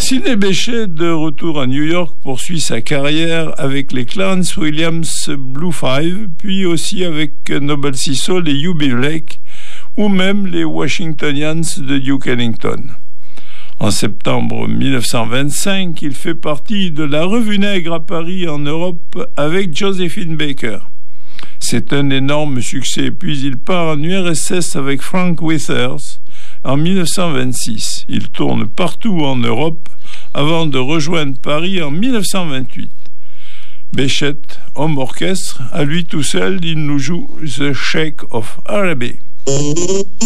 Sidney Bechet, de retour à New York, poursuit sa carrière avec les Clarence Williams Blue Five, puis aussi avec Noble Sissole et Eubie Blake, ou même les Washingtonians de Duke Ellington. En septembre 1925, il fait partie de la Revue Nègre à Paris en Europe avec Josephine Baker. C'est un énorme succès, puis il part en URSS avec Frank Withers en 1926. Il tourne partout en Europe avant de rejoindre Paris en 1928. Bechet, homme orchestre, à lui tout seul, il nous joue The Sheikh of Araby.